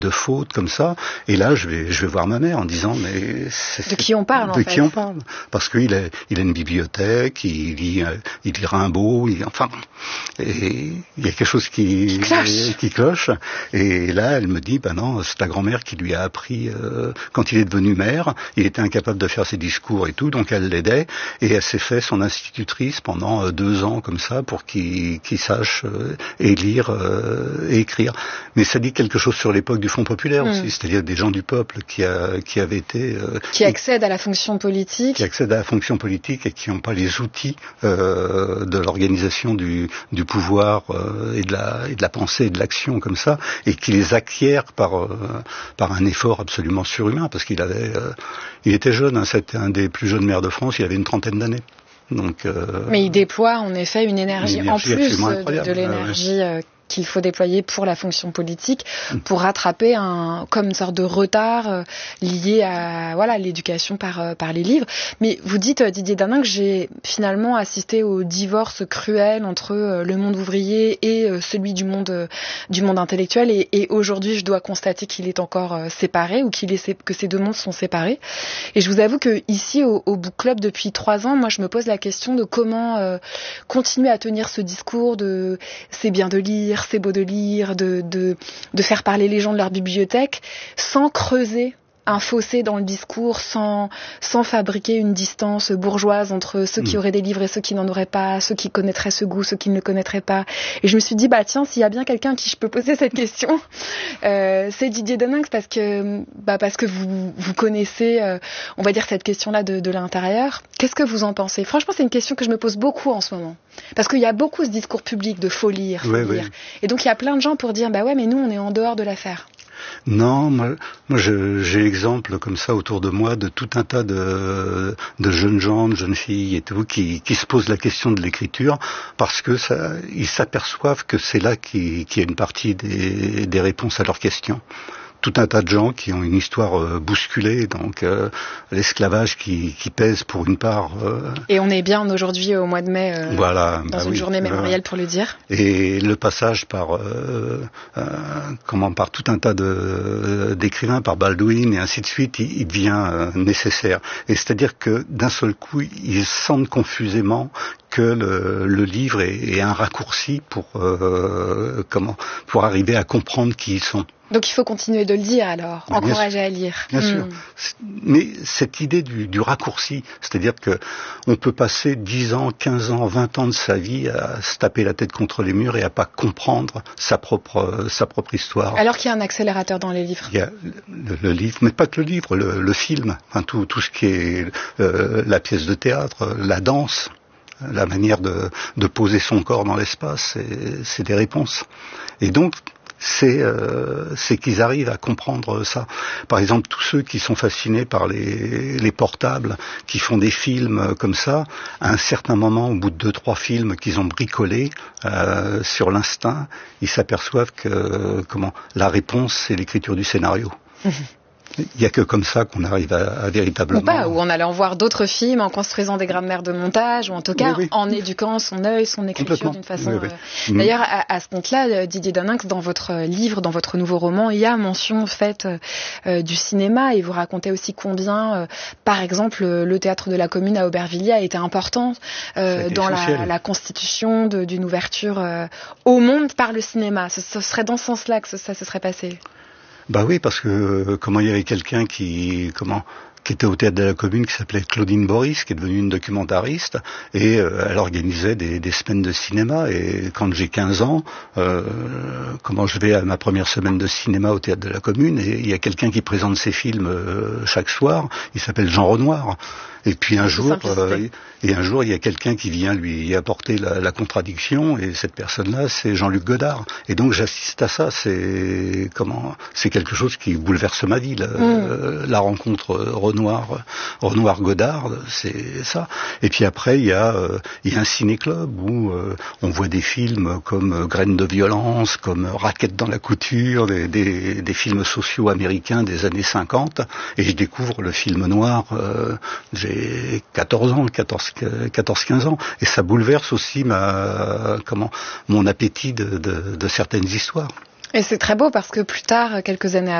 de fautes comme ça, et là je vais voir ma mère en disant mais de qui on parle, de qui on parle, parce qu'il a une bibliothèque, il lit Rimbaud, enfin et il y a quelque chose qui cloche, et là elle me dit ben non, c'est ta grand-mère qui lui a appris quand il est devenu maire, il était incapable de faire ses discours et tout, donc elle l'aidait et elle s'est fait son institutrice pendant 2 ans comme ça pour qu'il sache et lire et écrire. Mais ça dit quelque chose sur l'époque du Front populaire aussi, c'est-à-dire des gens du peuple qui avaient été... qui accèdent à la fonction politique. Qui accèdent à la fonction politique et qui n'ont pas les outils de l'organisation du pouvoir et de la pensée et de l'action comme ça, et qui les acquièrent par un effort absolument surhumain, parce qu'il était jeune, hein, c'était un des plus jeunes maires de France, il avait une 30aine d'années. Donc, mais il déploie en effet une énergie en plus de l'énergie qu'il faut déployer pour la fonction politique, pour rattraper comme une sorte de retard lié à l'éducation par les livres. Mais vous dites, Didier Daningue, que j'ai finalement assisté au divorce cruel entre le monde ouvrier et celui du monde intellectuel, et aujourd'hui je dois constater qu'il est encore séparé, ou que ces deux mondes sont séparés. Et je vous avoue que ici au Book Club, depuis 3 ans, moi je me pose la question de comment continuer à tenir ce discours de c'est bien de lire, c'est beau de lire, de faire parler les gens de leur bibliothèque, sans creuser un fossé dans le discours, sans fabriquer une distance bourgeoise entre ceux qui auraient des livres et ceux qui n'en auraient pas, ceux qui connaîtraient ce goût, ceux qui ne le connaîtraient pas. Et je me suis dit, tiens, s'il y a bien quelqu'un à qui je peux poser cette question, c'est Didier Daningue, parce que vous connaissez, on va dire, cette question-là de l'intérieur. Qu'est-ce que vous en pensez ? Franchement, c'est une question que je me pose beaucoup en ce moment. Parce qu'il y a beaucoup ce discours public de faut lire, faut lire. Oui. Et donc il y a plein de gens pour dire, mais nous, on est en dehors de l'affaire. Non, moi j'ai l'exemple comme ça autour de moi de tout un tas de jeunes gens, de jeunes filles et tout qui se posent la question de l'écriture parce que ils s'aperçoivent que c'est là qu'il y a une partie des réponses à leurs questions. Tout un tas de gens qui ont une histoire bousculée, donc l'esclavage qui pèse pour une part. Et on est bien aujourd'hui au mois de mai, dans une journée mémorielle pour le dire. Et le passage par tout un tas d'écrivains, par Baldwin et ainsi de suite, il devient nécessaire. Et c'est-à-dire que d'un seul coup, ils sentent confusément que le livre est un raccourci pour arriver à comprendre qui ils sont. Donc il faut continuer de le dire alors, encourager à lire. Bien sûr. Mais cette idée du raccourci, c'est-à-dire que on peut passer 10 ans, 15 ans, 20 ans de sa vie à se taper la tête contre les murs et à pas comprendre sa propre histoire. Alors qu'il y a un accélérateur dans les livres. Il y a le livre, mais pas que le livre, le film, enfin tout ce qui est la pièce de théâtre, la danse. La manière de poser son corps dans l'espace, c'est des réponses. Et donc, c'est qu'ils arrivent à comprendre ça. Par exemple, tous ceux qui sont fascinés par les portables, qui font des films comme ça, à un certain moment, au bout de 2-3 films qu'ils ont bricolés sur l'instinct, ils s'aperçoivent que la réponse, c'est l'écriture du scénario. Il n'y a que comme ça qu'on arrive à véritablement... Ou pas, ou en allant voir d'autres films, en construisant des grammaires de montage, ou en tout cas en éduquant son œil, son écriture d'une façon... D'ailleurs, à ce compte-là, Didier Daningue, dans votre livre, dans votre nouveau roman, il y a mention faite du cinéma, et vous racontez aussi combien, par exemple, le théâtre de la Commune à Aubervilliers a été important dans la constitution d'une ouverture au monde par le cinéma. Ce serait dans ce sens-là que ça se serait passé. Bah oui, parce que il y avait quelqu'un qui était au théâtre de la Commune, qui s'appelait Claudine Boris, qui est devenue une documentariste, et elle organisait des semaines de cinéma. Et quand j'ai 15 ans, je vais à ma première semaine de cinéma au théâtre de la Commune, et il y a quelqu'un qui présente ses films chaque soir. Il s'appelle Jean Renoir. Et puis un jour, il y a quelqu'un qui vient lui apporter la contradiction, et cette personne-là, c'est Jean-Luc Godard. Et donc j'assiste à ça. C'est quelque chose qui bouleverse ma vie. La rencontre Renoir-Godard, c'est ça. Et puis après, il y a un ciné-club où on voit des films comme Graines de violence, comme Raquettes dans la couture, des films sociaux américains des années 50. Et je découvre le film noir. J'ai 14-15 ans, et ça bouleverse aussi mon appétit de certaines histoires. Et c'est très beau parce que plus tard, quelques années